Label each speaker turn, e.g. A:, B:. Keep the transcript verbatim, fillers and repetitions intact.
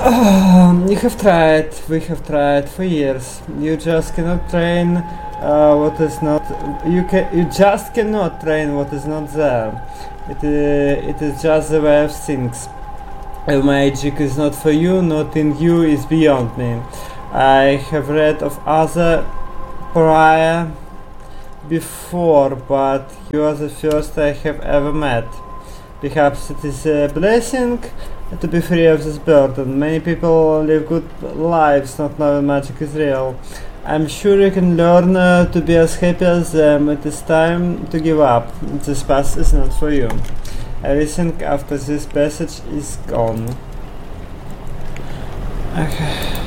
A: Um, you have tried, we have tried for years. You just cannot train uh, what is not. You can. You just cannot train what is not there. It uh, it is just the way of things. If magic is not for you, not in you is beyond me. I have read of other pariah before, but you are the first I have ever met. Perhaps it is a blessing to be free of this burden. Many people live good lives not knowing magic is real. I'm sure you can learn uh, to be as happy as them. It is time to give up. This path is not for you. Everything after this passage is gone. Okay.